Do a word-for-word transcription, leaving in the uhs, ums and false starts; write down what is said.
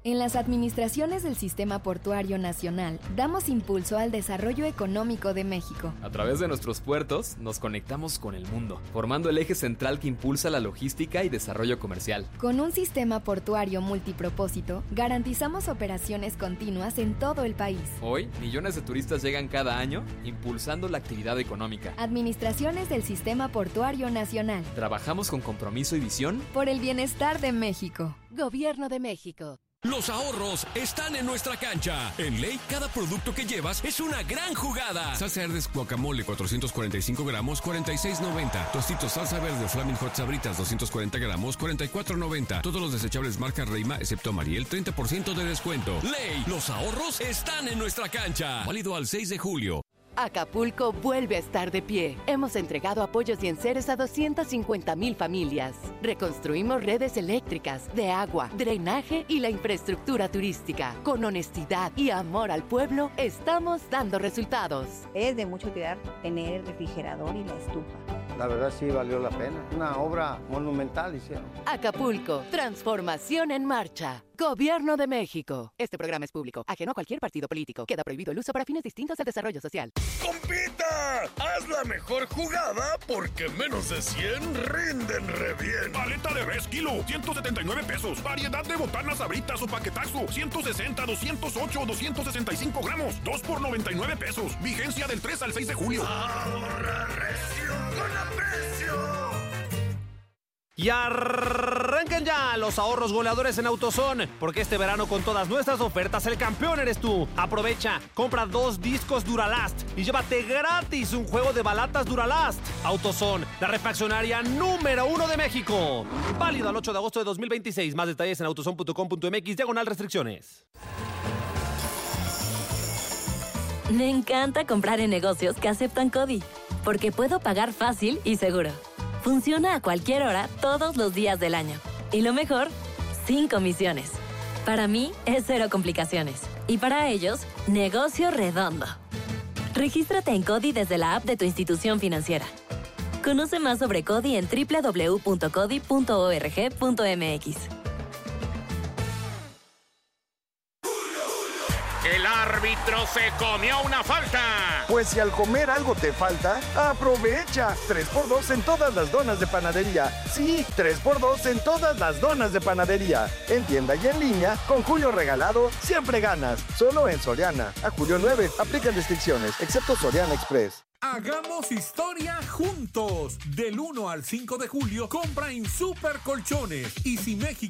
En las administraciones del Sistema Portuario Nacional, damos impulso al desarrollo económico de México. A través de nuestros puertos, nos conectamos con el mundo, formando el eje central que impulsa la logística y desarrollo comercial. Con un sistema portuario multipropósito, garantizamos operaciones continuas en todo el país. Hoy, millones de turistas llegan cada año, impulsando la actividad económica. Administraciones del Sistema Portuario Nacional. Trabajamos con compromiso y visión por el bienestar de México. Gobierno de México. Los ahorros están en nuestra cancha. En Ley, cada producto que llevas es una gran jugada. Salsa Herdes guacamole cuatrocientos cuarenta y cinco gramos, cuarenta y seis noventa. Tostitos salsa verde Flaming Hot Sabritas doscientos cuarenta gramos, cuarenta y cuatro noventa. Todos los desechables marca Reima, excepto Mariel, treinta por ciento de descuento. Ley, los ahorros están en nuestra cancha. Válido al seis de julio. Acapulco vuelve a estar de pie. Hemos entregado apoyos y enseres a doscientas cincuenta mil familias. Reconstruimos redes eléctricas, de agua, drenaje y la infraestructura turística. Con honestidad y amor al pueblo, estamos dando resultados. Es de mucha utilidad tener el refrigerador y la estufa. La verdad sí valió la pena. Una obra monumental hicieron. Acapulco, transformación en marcha. Gobierno de México. Este programa es público, ajeno a cualquier partido político. Queda prohibido el uso para fines distintos al desarrollo social. ¡Compita! Haz la mejor jugada porque menos de cien rinden re bien. Paleta de res kilo, ciento setenta y nueve pesos. Variedad de botanas sabritas o paquetazo, ciento sesenta, doscientos ocho o doscientos sesenta y cinco gramos. dos por noventa y nueve pesos. Vigencia del tres al seis de julio. Ahorra recio con aprecio. Y arranquen ya los ahorros goleadores en AutoZone, porque este verano con todas nuestras ofertas el campeón eres tú. Aprovecha, compra dos discos Duralast y llévate gratis un juego de balatas Duralast. AutoZone, la refaccionaria número uno de México. Válido al ocho de agosto de dos mil veintiséis. Más detalles en autozone punto com punto mx, diagonal restricciones. Me encanta comprar en negocios que aceptan CODI, porque puedo pagar fácil y seguro. Funciona a cualquier hora, todos los días del año. Y lo mejor, sin comisiones. Para mí, es cero complicaciones. Y para ellos, negocio redondo. Regístrate en CODI desde la app de tu institución financiera. Conoce más sobre CODI en doble u doble u doble u punto codi punto org punto mx. El árbitro se comió una falta. Pues si al comer algo te falta, aprovecha. tres por dos en todas las donas de panadería. Sí, tres por dos en todas las donas de panadería. En tienda y en línea, con Julio Regalado, siempre ganas. Solo en Soriana. A julio nueve, aplican restricciones, excepto Soriana Express. Hagamos historia juntos. Del uno al cinco de julio, compra en Super Colchones. Y si México